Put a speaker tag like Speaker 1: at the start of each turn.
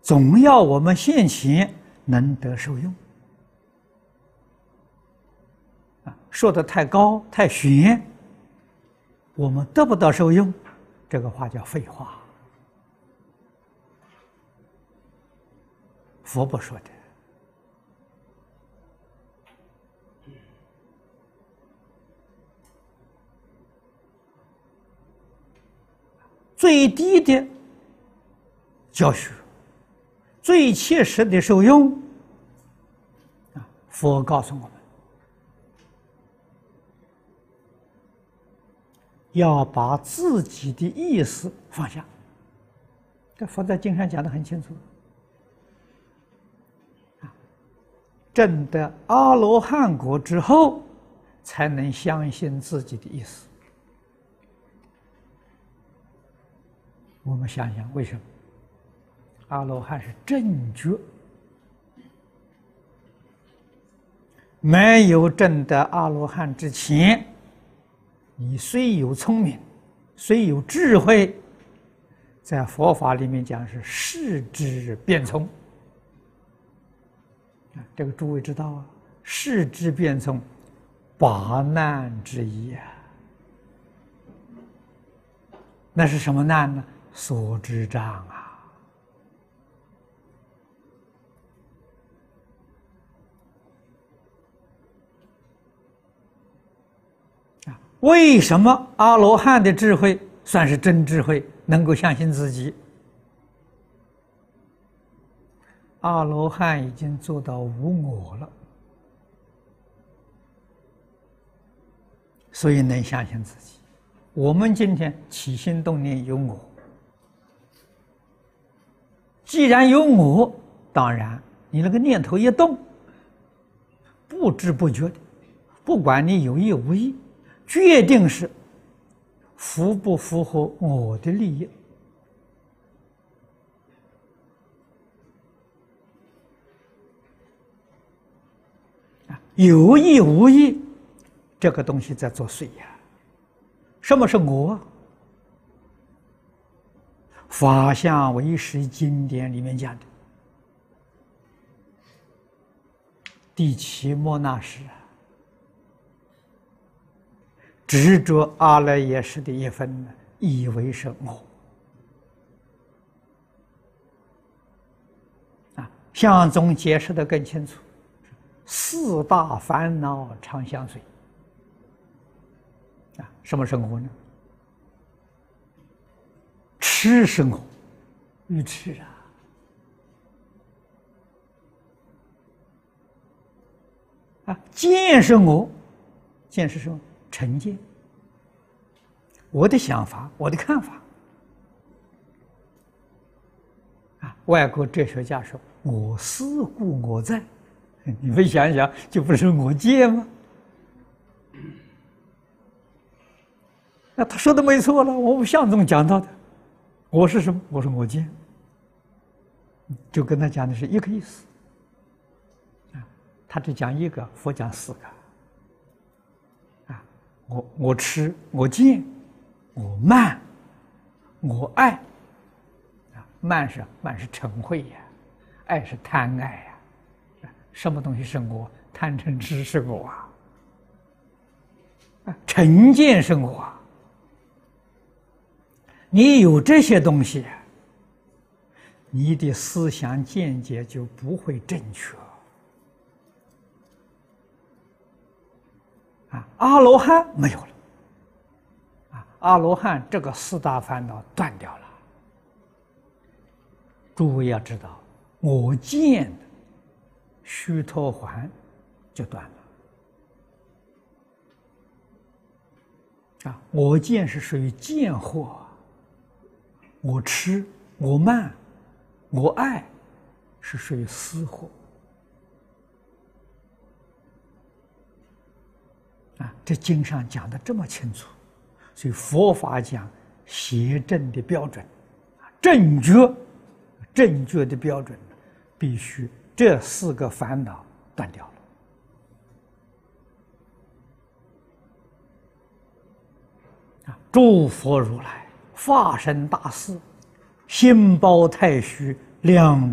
Speaker 1: 总要我们现前能得受用。说的太高太玄，我们得不到受用，这个话叫废话。佛不说的。最低的教学，最切实的受用，佛告诉我们，要把自己的意识放下。这佛在经上讲得很清楚。证得阿罗汉果之后，才能相信自己的意思。我们想想，为什么？阿罗汉是正觉，没有证得阿罗汉之前，你虽有聪明，虽有智慧，在佛法里面讲是世之变聪。这个诸位知道啊，世之变聪，八难之一啊。那是什么难呢？所知障啊！为什么阿罗汉的智慧算是真智慧，能够相信自己？阿罗汉已经做到无我了，所以能相信自己。我们今天起心动念有我，既然有我，当然你那个念头一动，不知不觉的，不管你有意无意，决定是符不符合我的利益。有意无意，这个东西在作祟呀。什么是我？法相唯识经典里面讲的，第七末那时，执着阿赖耶识的一分，以为是我。相宗解释得更清楚，四大烦恼常相随。什么是我呢？痴是我，愚痴见是我，见是什么？成见。我的想法，我的看法。外国哲学家说：“我思故我在。”你们想想，就不是我见吗？那他说的没错了，我们相宗讲到的，我是什么？我是我见，就跟他讲的是一个意思。他只讲一个，佛讲四个。我痴，我见，我慢，我爱。慢是嗔恚呀，爱是贪爱呀。什么东西是我？贪嗔痴是我成见是我。你有这些东西，你的思想见解就不会正确。阿罗汉没有了，阿罗汉这个四大烦恼断掉了。诸位要知道，我见的须陀洹就断了。我见是属于见惑。我痴，我慢，我爱，是属于私惑。这经上讲的这么清楚，所以佛法讲邪正的标准，正确的标准，必须这四个烦恼断掉了。诸佛如来化身大士，心包太虚，量